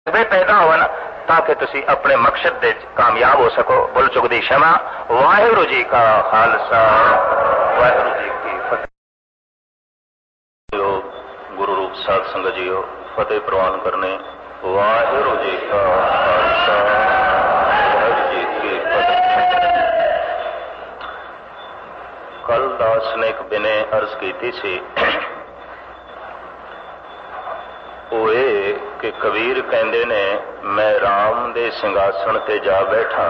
वे पैदा होन ताकि तुसी अपने मकसद दे कामयाब हो सको। बुल चुकदी क्षमा। वाहिगुरू जी का खालसा वाहिगुरू जी की फतेह। गुरु रूप साध संगत जीओ फतेह प्रवान करने। वाहिगुरू जी का खालसा वाहिगुरू जी की फतेह। कल दास ने एक बिने अर्ज की सी कि कबीर कहते ने मैं राम दे सिंघासन ते जा बैठा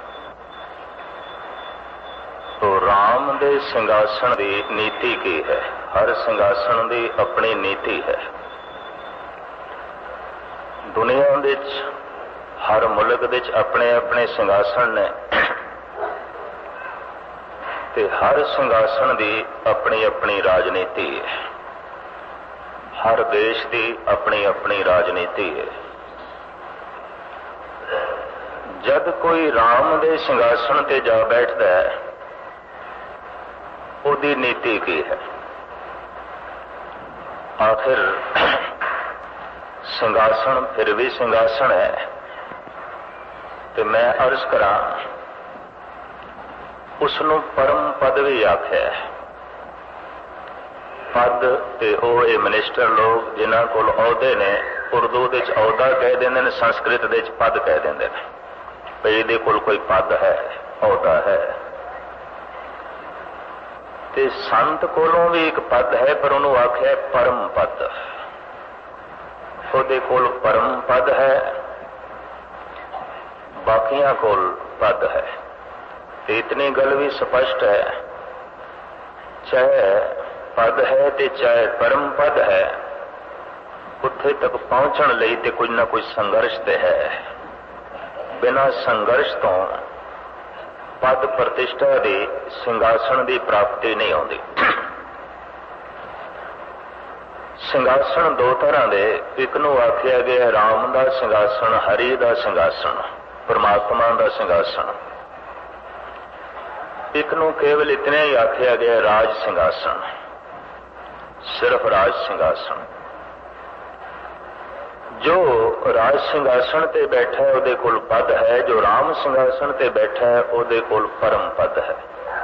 तो राम दे सिंघासन की नीति की है। हर सिंघासन की अपनी नीति है। दुनिया विच हर मुल्क विच अपने अपने सिंघासन ने ते हर सिंघासन की अपनी अपनी राजनीति है। हर देश की अपनी अपनी राजनीति है। जब कोई राम दे सिंघासन ते जा बैठता है उदी नीति की है। आखिर सिंघासन फिर भी सिंघासन है। तो मैं अर्ज करा उसनों परम पद भी आख्या है। पद ते ओह मिनिस्टर लोग जिन्हां कोल अहुदे ने उर्दू दे च अहुदा कह देंदे ने, संस्कृत दे च पद कह देंदे ने। भई इहदे कोल कोई पद है, अहुदा है। ते संत कोलों भी एक पद है पर उन्होंने आख्या परम पद। उहदे कोल परम पद है, बाकियां कोल पद है। ते इतनी गल भी स्पष्ट है, चाहे पद है ते चाहे परम पद है, उत्थे तक पहुंचण लई ते कुछ ना कुछ संघर्ष ते है। बिना संघर्ष तो पद प्रतिष्ठा दी सिंघासन की प्राप्ति नहीं आती। सिंघासन दो तरह के, एक नूं आख्या गया राम का सिंघासन, हरि का सिंघासन, परमात्मा का सिंघासन। एक नूं केवल इतने ही आख्या गया राज सिंघासन, सिर्फ राज सिंघासन। जो राज सिंघासन ते बैठा है उहदे कोल पद है, जो राम सिंघासन ते बैठा है उहदे कोल परम पद है।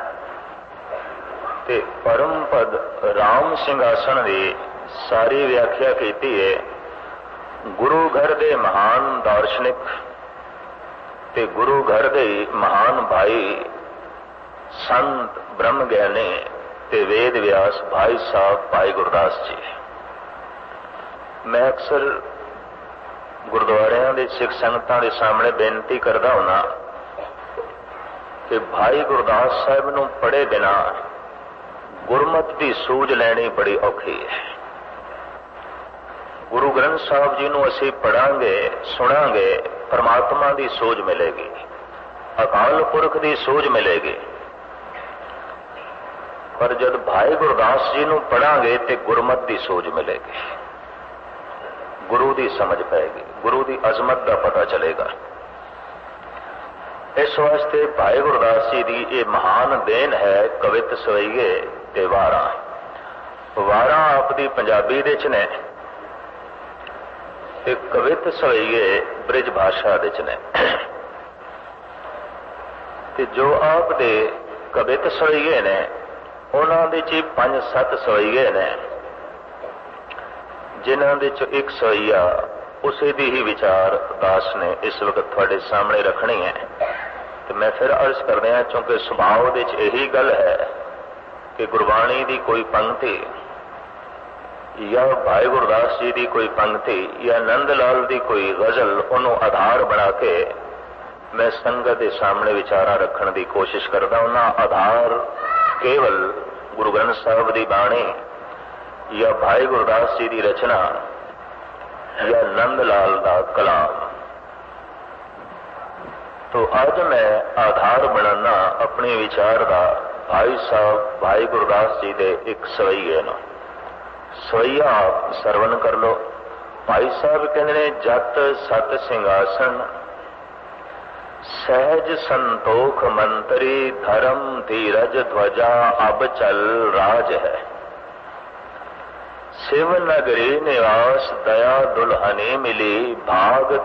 ते परम पद राम सिंघासन की सारी व्याख्या की है गुरु घर दे महान दार्शनिक ते गुरु घर दे महान भाई संत ब्रह्म ज्ञानी ते वेद व्यास भाई साहब भाई गुरदास जी। मैं अक्सर गुरुद्वारियां दे सिख संगतां दे सामने बेनती करदा हुंदा कि भाई गुरदास साहब नूं पढ़े बिना गुरमत की सूझ लैनी बड़ी औखी है। गुरु ग्रंथ साहब जी नूं असीं पढ़ांगे सुनांगे, परमात्मा की सूझ मिलेगी, अकाल पुरख की सूझ मिलेगी। पर जब भाई गुरदास जी नूं पढ़ांगे तो गुरमत की सूझ मिलेगी, गुरु की समझ पाएगी, गुरु की अजमत का पता चलेगा। इस वास्ते भाई गुरदास जी की यह महान देन है कवित सवैये ते वारा। वारा आपकी पंजाबी दे च ने ते कवित सवैये ब्रिज भाषा दे च ने। ते जो आप दे कवित सवैये ने उन्हां दे च 5-7 सवैये ने जिन्हां दे च एक सवैया उसे दी ही विचार दास ने इस वक्त थोड़े सामने रखनी है। तो मैं फिर अर्ज कर रहा, चूंकि सुभाव दे च यही गल है कि गुरबाणी की कोई पंक्ति या भाई गुरदास जी की कोई पंक्ति या नंद लाल की कोई गजल उन्होंने आधार बना के मैं संगत के सामने विचारा रखने की कोशिश करता हूं। आधार केवल गुरु ग्रंथ साहब की बाणी या भाई गुरदास जी की रचना या नंद लाल का कलाम। तो आज मैं आधार बनाना अपने विचार का भाई साहब भाई गुरदास जी के एक सवैये न। सवैया आप सरवण कर लो। भाई साहब कहते ने जत सत सिंघासन सहज संतोख मंत्री धर्म धीरज ध्वजा अब चल राज है। शिव नगरी निवास दया दुल्हनी मिली भाग